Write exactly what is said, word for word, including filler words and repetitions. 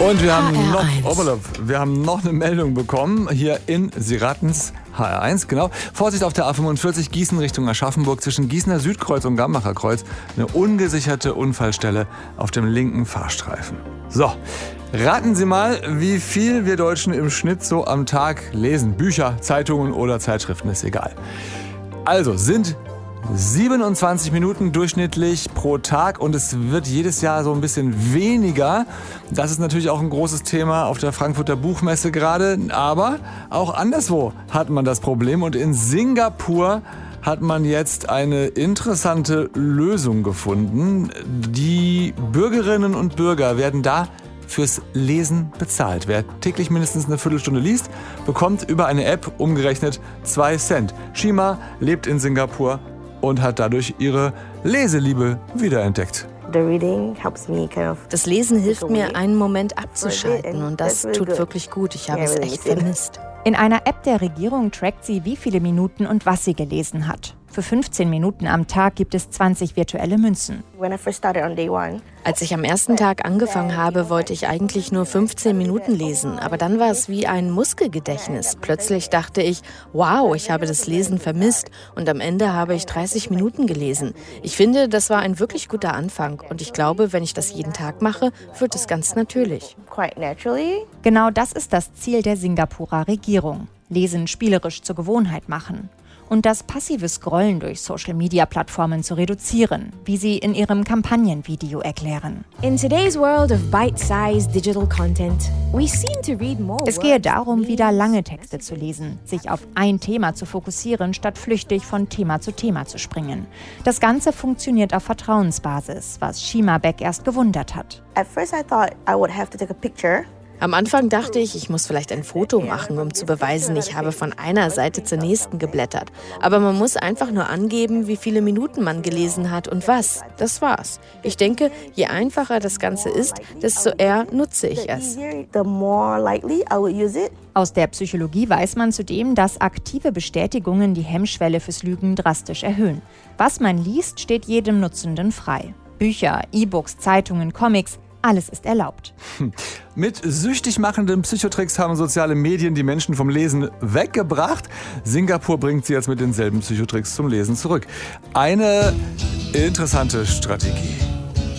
Und wir haben, H R eins. noch, Oberlof, wir haben noch eine Meldung bekommen, hier in Sirattens H R eins, genau. Vorsicht auf der A fünfundvierzig, Gießen Richtung Aschaffenburg, zwischen Gießener Südkreuz und Gambacher Kreuz. Eine ungesicherte Unfallstelle auf dem linken Fahrstreifen. So, raten Sie mal, wie viel wir Deutschen im Schnitt so am Tag lesen. Bücher, Zeitungen oder Zeitschriften, ist egal. Also, sind siebenundzwanzig Minuten durchschnittlich pro Tag und es wird jedes Jahr so ein bisschen weniger. Das ist natürlich auch ein großes Thema auf der Frankfurter Buchmesse gerade, aber auch anderswo hat man das Problem und in Singapur hat man jetzt eine interessante Lösung gefunden. Die Bürgerinnen und Bürger werden da fürs Lesen bezahlt. Wer täglich mindestens eine Viertelstunde liest, bekommt über eine App umgerechnet zwei Cent. Shima lebt in Singapur und hat dadurch ihre Leseliebe wiederentdeckt. Das Lesen hilft mir, einen Moment abzuschalten und das tut wirklich gut. Ich habe es echt vermisst. In einer App der Regierung trackt sie, wie viele Minuten und was sie gelesen hat. Für fünfzehn Minuten am Tag gibt es zwanzig virtuelle Münzen. Als ich am ersten Tag angefangen habe, wollte ich eigentlich nur fünfzehn Minuten lesen. Aber dann war es wie ein Muskelgedächtnis. Plötzlich dachte ich, wow, ich habe das Lesen vermisst. Und am Ende habe ich dreißig Minuten gelesen. Ich finde, das war ein wirklich guter Anfang. Und ich glaube, wenn ich das jeden Tag mache, wird es ganz natürlich. Genau das ist das Ziel der Singapurer Regierung. Lesen spielerisch zur Gewohnheit machen. Und das passive Scrollen durch Social-Media-Plattformen zu reduzieren, wie sie in ihrem Kampagnenvideo erklären. In today's world of bite-sized digital content, we seem to read more. Es gehe darum, wieder lange Texte zu lesen, sich auf ein Thema zu fokussieren, statt flüchtig von Thema zu Thema zu springen. Das Ganze funktioniert auf Vertrauensbasis, was Shima Beck erst gewundert hat. At first I thought I would have to take a picture. Am Anfang dachte ich, ich muss vielleicht ein Foto machen, um zu beweisen, ich habe von einer Seite zur nächsten geblättert. Aber man muss einfach nur angeben, wie viele Minuten man gelesen hat und was. Das war's. Ich denke, je einfacher das Ganze ist, desto eher nutze ich es. Aus der Psychologie weiß man zudem, dass aktive Bestätigungen die Hemmschwelle fürs Lügen drastisch erhöhen. Was man liest, steht jedem Nutzenden frei. Bücher, E-Books, Zeitungen, Comics, alles ist erlaubt. Mit süchtig machenden Psychotricks haben soziale Medien die Menschen vom Lesen weggebracht. Singapur bringt sie jetzt mit denselben Psychotricks zum Lesen zurück. Eine interessante Strategie.